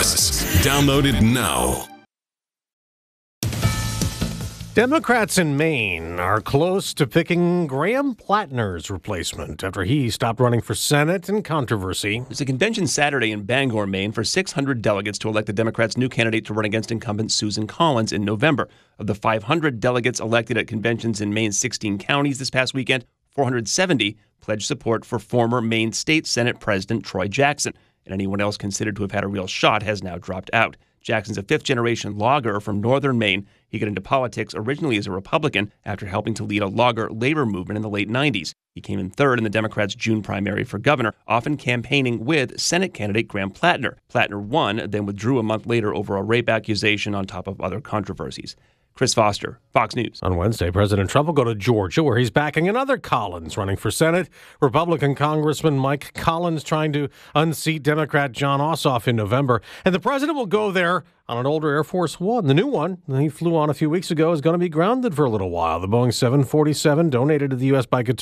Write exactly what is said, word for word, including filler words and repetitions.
Plus. Download it now. Democrats in Maine are close to picking Graham Plattner's replacement after he stopped running for Senate in controversy. There's a convention Saturday in Bangor, Maine, for six hundred delegates to elect the Democrats' new candidate to run against incumbent Susan Collins in November. Of the five hundred delegates elected at conventions in Maine's sixteen counties this past weekend, four hundred seventy pledged support for former Maine State Senate President Troy Jackson, and anyone else considered to have had a real shot has now dropped out. Jackson's a fifth-generation logger from northern Maine. He got into politics originally as a Republican after helping to lead a logger labor movement in the late nineties. He came in third in the Democrats' June primary for governor, often campaigning with Senate candidate Graham Plattner. Plattner won, then withdrew a month later over a rape accusation on top of other controversies. Chris Foster, Fox News. On Wednesday, President Trump will go to Georgia, where he's backing another Collins running for Senate. Republican Congressman Mike Collins trying to unseat Democrat Jon Ossoff in November. And the president will go there on an older Air Force One. The new one he flew on a few weeks ago is going to be grounded for a little while. The Boeing seven forty-seven, donated to the U S by Qatar,